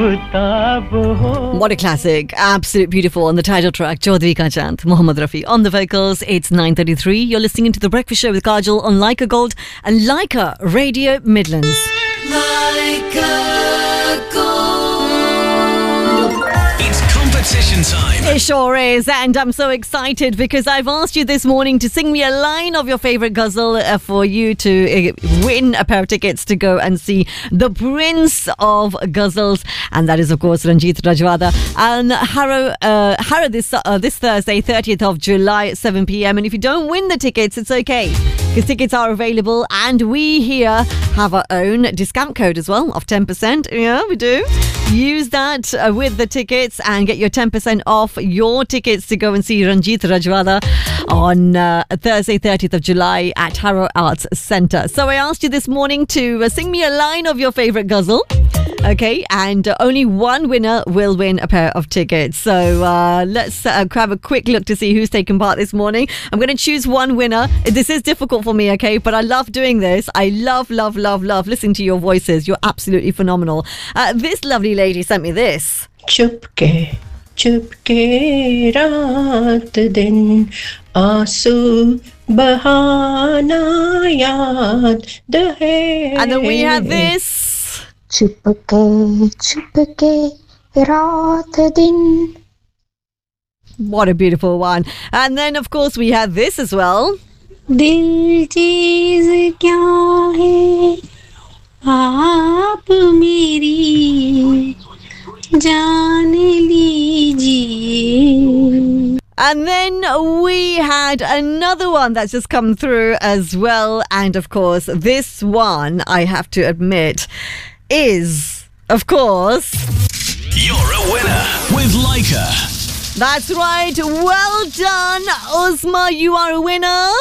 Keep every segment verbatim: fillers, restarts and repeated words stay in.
What a classic. Absolute beautiful on the title track, Chaudhary Ka Chand, Mohammad Rafi. On the vocals, it's nine thirty-three. You're listening to The Breakfast Show with Kajal on Leica Gold and Leica Radio Midlands. Leica Gold. It's competition time. It sure is, and I'm so excited because I've asked you this morning to sing me a line of your favourite ghazal uh, for you to uh, win a pair of tickets to go and see the Prince of Ghazals, and that is of course Ranjit Rajwada and Harrow uh, Harrow this uh, this Thursday, thirtieth of July, seven p.m. And if you don't win the tickets, it's okay because tickets are available, and we here have our own discount code as well of ten percent. Yeah, we do. Use that uh, with the tickets and get your ten percent off your tickets to go and see Ranjit Rajwada on uh, Thursday, thirtieth of July at Harrow Arts Centre. So I asked you this morning to uh, sing me a line of your favourite ghazal. Okay, and uh, only one winner will win a pair of tickets. So uh, let's uh, have a quick look to see who's taken part this morning. I'm going to choose one winner. This is difficult for me, okay, but I love doing this. I love, love, love, love listening to your voices. You're absolutely phenomenal. Uh, this lovely lady sent me this. Chupke, chupke raat din aasu bahana yaad hai. And then we have this. Chupke, chupke raat din. What a beautiful one. And then of course we have this as well. Dil cheez kya hai aap meri jaan lijiye. And then we had another one that's just come through as well. And of course, this one, I have to admit, is, of course... You're a winner with Leica. That's right. Well done, Uzma. You are a winner.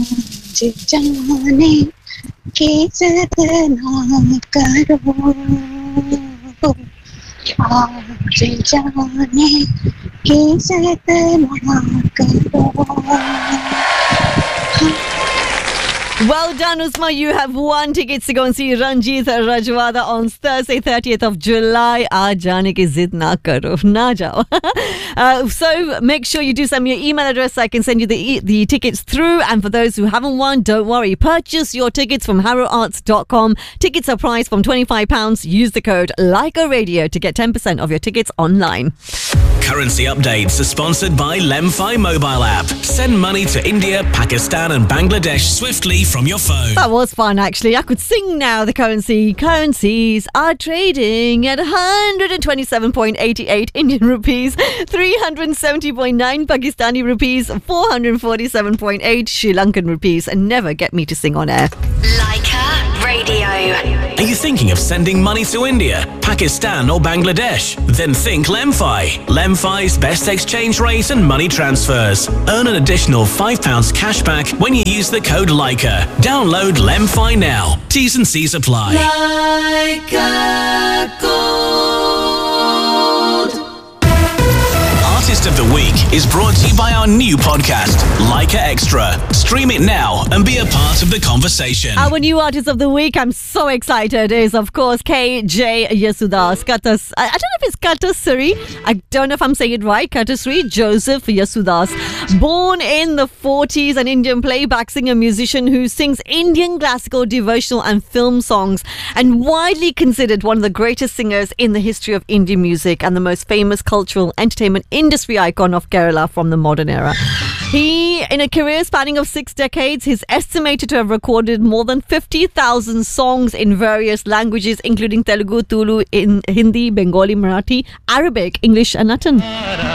Well done, Uzma. You have won tickets to go and see Ranjit Rajwada on Thursday, thirtieth of July. Aaj jaane ki zid na karo, na jao. uh, so make sure you do send me your email address so I can send you the e- the tickets through. And for those who haven't won, don't worry. Purchase your tickets from harrow arts dot com. Tickets are priced from twenty-five pounds. Use the code Leica Radio to get ten percent of your tickets online. Currency updates are sponsored by Lemfi mobile app. Send money to India, Pakistan and Bangladesh swiftly from your phone. That was fun, actually. I could sing now. The currency currencies are trading at one hundred twenty-seven point eight eight Indian rupees, three hundred seventy point nine Pakistani rupees, four hundred forty-seven point eight Sri Lankan rupees. And never get me to sing on air. Leica Radio. Are you thinking of sending money to India, Pakistan or Bangladesh? Then think Lemfi. Lemfi's best exchange rate and money transfers. Earn an additional five pounds cash back when you use the code Leica. Download Lemfi now. T's and C's apply. Leica Gold. Artist of the Week is brought to you by our new podcast, Leica Extra. Stream it now and be a part of the conversation. Our new Artist of the Week, I'm so excited, is of course K J Yasudas. Katas, I, I don't know if it's Katasri. I don't know if I'm saying it right. Katasri Joseph Yasudas. Born in the forties, an Indian playback singer, musician who sings Indian classical, devotional and film songs, and widely considered one of the greatest singers in the history of Indian music and the most famous cultural entertainment industry icon of Kerala from the modern era. He, in a career spanning of six decades, he's estimated to have recorded more than fifty thousand songs in various languages, including Telugu, Tulu, in Hindi, Bengali, Marathi, Arabic, English and Latin.